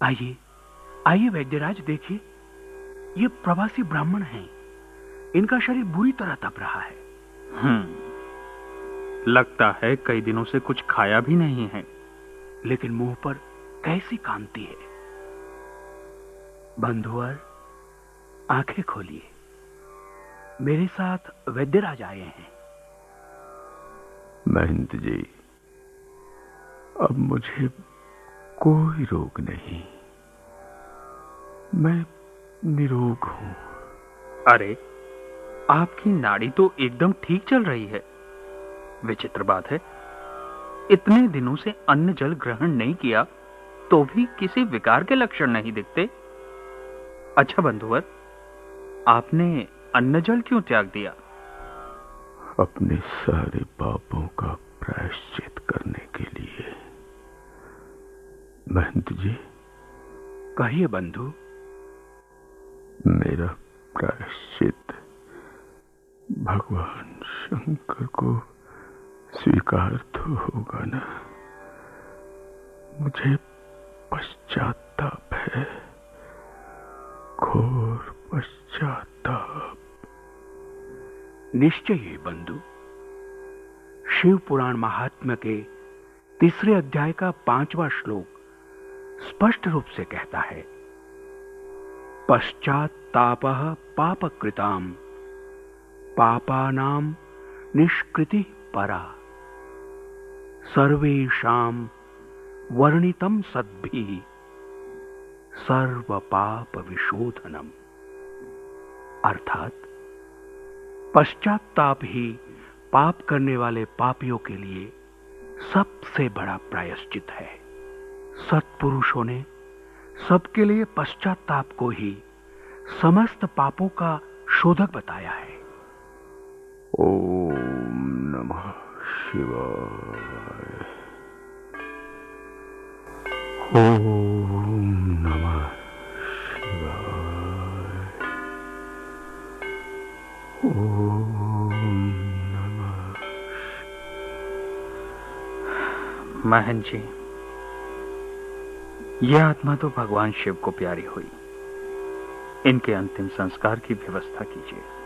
आइए आइए वैद्यराज, देखिए ये प्रवासी ब्राह्मण हैं। इनका शरीर बुरी तरह तप रहा है। लगता है कई दिनों से कुछ खाया भी नहीं है। लेकिन मुंह पर कैसी कांति है। बंधुवर, आंखें खोलिए। मेरे साथ वैद्यराज आए हैं। महंत जी, अब मुझे कोई रोग नहीं, मैं निरोग हूं। अरे, आपकी नाड़ी तो एकदम ठीक चल रही है। विचित्र बात है, इतने दिनों से अन्न जल ग्रहण नहीं किया तो भी किसी विकार के लक्षण नहीं दिखते। अच्छा बंधुवर, आपने अन्न जल क्यों त्याग दिया? अपने सारे पापों का प्रायश्चित करने के लिए। महंत जी, कहिए बंधु। मेरा प्रायश्चित भगवान शंकर को स्वीकार तो होगा ना? मुझे पश्चाताप है, घोर पश्चाताप। निश्चय ही बंधु। शिव पुराण महात्म्य के 3 अध्याय का 5वां श्लोक स्पष्ट रूप से कहता है, पश्चात्तापः पापकृताम पापानाम निष्कृति परा सर्वेषां वर्णितम सद्भिः सर्व पाप विशोधनम। अर्थात पश्चात्ताप ही पाप करने वाले पापियों के लिए सबसे बड़ा प्रायश्चित है। सत्पुरुषों ने सबके लिए पश्चात्ताप को ही समस्त पापों का शोधक बताया है। ओम नमः शिवाय। ओम नमः शिवाय। ओम नमः। महन जी, यह आत्मा तो भगवान शिव को प्यारी हुई। इनके अंतिम संस्कार की व्यवस्था कीजिए।